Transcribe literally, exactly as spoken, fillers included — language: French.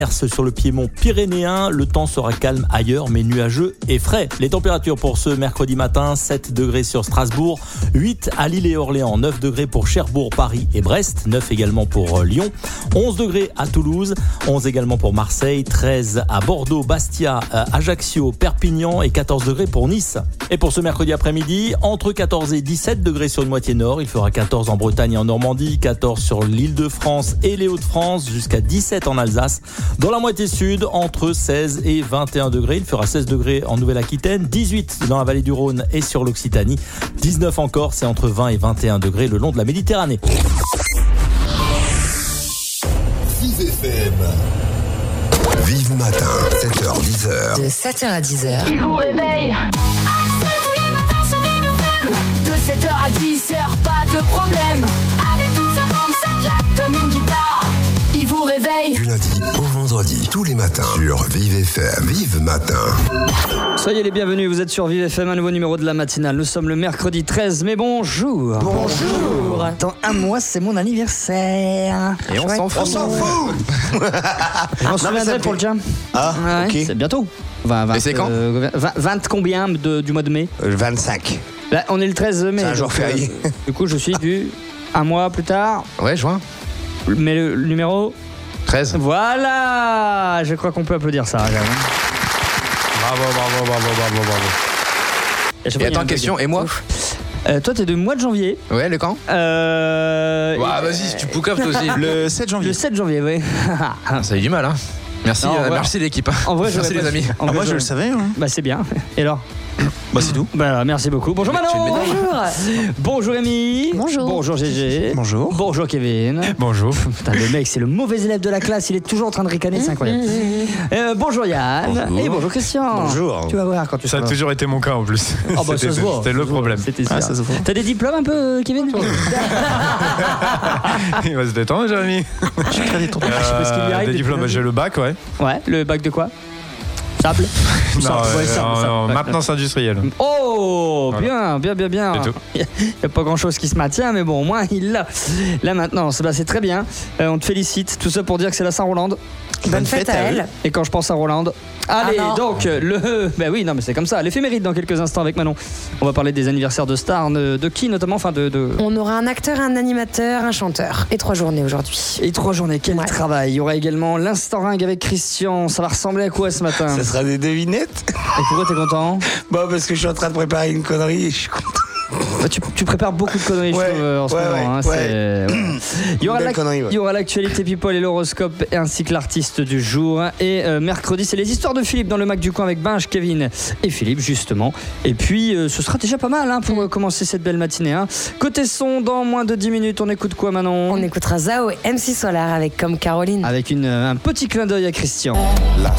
Sur le piémont pyrénéen, le temps sera calme ailleurs mais nuageux et frais. Les températures pour ce mercredi matin, sept degrés sur Strasbourg, huit à Lille et Orléans, neuf degrés pour Cherbourg, Paris et Brest, neuf également pour Lyon, onze degrés à Toulouse, onze également pour Marseille, treize à Bordeaux, Bastia, Ajaccio, Perpignan et quatorze degrés pour Nice. Et pour ce mercredi après-midi, entre quatorze et dix-sept degrés sur le moitié nord, il fera quatorze en Bretagne et en Normandie, quatorze sur l'Île-de-France et les Hauts-de-France, jusqu'à dix-sept en Alsace. Dans la moitié sud, entre seize et vingt et un degrés. Il fera seize degrés en Nouvelle-Aquitaine, dix-huit dans la vallée du Rhône et sur l'Occitanie, dix-neuf en Corse et entre vingt et vingt et un degrés le long de la Méditerranée. Vive F M. Vive matin, sept heures dix heures. De sept heures à dix heures. Il vous réveille. De sept heures à dix heures, pas de problème. Allez tous ensemble, ça claque comme une guitare. Il vous réveille. Du lundi au vendredi, tous les matins, sur Vive F M. Vive matin. Soyez les bienvenus, vous êtes sur Vive F M, un nouveau numéro de la matinale. Nous sommes le mercredi treize mai, bonjour. Bonjour. Dans un mois, c'est mon anniversaire. Et on s'en fout. On s'en fout. On se souviendrait pour le jam. Ah, Ouais, ok. c'est bientôt. vingt, vingt, Et c'est quand euh, vingt, vingt combien de, du mois de mai? Euh, vingt-cinq. Là, on est le treize mai. C'est un jour donc, férié. euh, du coup, je suis du un mois plus tard. Ouais, juin. Mais le, le numéro treize. Voilà. Je crois qu'on peut applaudir ça. Regarde. Bravo, bravo, bravo, bravo, bravo. Et, je Et vois, il y a attends, un question, bug. et moi Euh, Toi, t'es du mois de janvier. Ouais, le quand Euh, Ouais, vas-y, tu poucaves toi aussi. Le sept janvier. Le sept janvier, oui. Ah, ça a eu du mal, hein. Merci, Non, en euh, vrai- merci l'équipe. hein. En vrai, j'aurais merci pas les su. amis. En Ah, vrai, moi je j'aurais- le savais. Hein. Bah c'est bien. Et alors? Bah c'est tout. Bah merci beaucoup. Bonjour Manon. Bonjour. Bonjour Amy. Bonjour. Bonjour Gégé. Bonjour. Bonjour Kevin. Bonjour. Putain, le mec, c'est le mauvais élève de la classe. Il est toujours en train de ricaner, c'est incroyable. Euh, bonjour Yann. Bonjour. Et bonjour Christian. Bonjour. Tu vas voir quand tu Ça a seras- toujours été mon cas en plus. Ah bah, ça C'était- se voit. C'était le Ça se voit. problème. C'était sûr. Ah, ça se voit. T'as des diplômes un peu, Kevin? Il va se détendre, Jérémy. Je sais pas ce qu'il lui arrive. Des diplômes, j'ai le bac, ouais. Ouais, le bac de quoi? Sable? Non, Sable, ouais, euh, sable, non, sable. non, Ouais. maintenance industrielle. Oh, Voilà. bien, bien, bien, bien. C'est tout. Il n'y a pas grand-chose qui se maintient, mais bon, au moins, il l'a. Là, maintenant, c'est bah, c'est très bien. Euh, on te félicite. Tout ça pour dire que c'est la Saint-Rolande. Bonne fête à elle. Et quand je pense à Rolande... Allez, Ah non. donc, le... Ben oui, non, mais c'est comme ça. L'éphéméride dans quelques instants avec Manon. On va parler des anniversaires de stars. De, de qui, notamment? Enfin, de... de... On aura un acteur, un animateur, un chanteur. Et trois journées aujourd'hui. Et trois journées, quel Ouais. travail. Il y aura également l'instant ringue avec Christian. Ça va ressembler à quoi ce matin? Ça sera des devinettes. Et pourquoi t'es content? Bah parce que je suis en train de préparer une connerie et je suis content. Bah, tu, tu prépares beaucoup de conneries, Ouais, je trouve, euh, en ce ouais, moment. hein, ouais, c'est- ouais. Il y aura Une belle l'ac- connerie, ouais. il y aura l'actualité people et l'horoscope ainsi que l'artiste du jour. Et euh, mercredi, c'est les histoires de Philippe dans le Mac du coin avec Binge, Kevin et Philippe, justement. Et puis, euh, ce sera déjà pas mal hein, pour euh, commencer cette belle matinée. hein. Côté son, dans moins de dix minutes, on écoute quoi, Manon? On écoutera Zao et M C Solar avec Comme Caroline. Avec une, euh, un petit clin d'œil à Christian. La